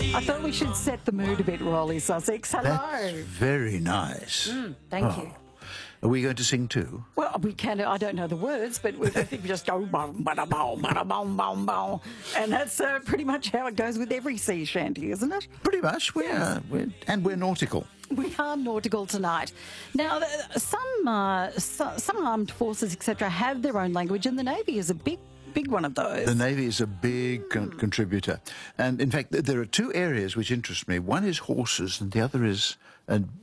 I thought we should set the mood a bit, Rolly Sussex. Hello. That's very nice. Thank you. Are we going to sing too? Well, we can. I don't know the words, but I think we just go bum, bada, boom, bada, boom, boom, boom. And that's pretty much how it goes with every sea shanty, isn't it? Pretty much. We're nautical. We are nautical tonight. Now, some armed forces, etc., have their own language, and the Navy is a big one of those. The Navy is a big contributor. And in fact, there are two areas which interest me. One is horses and the other is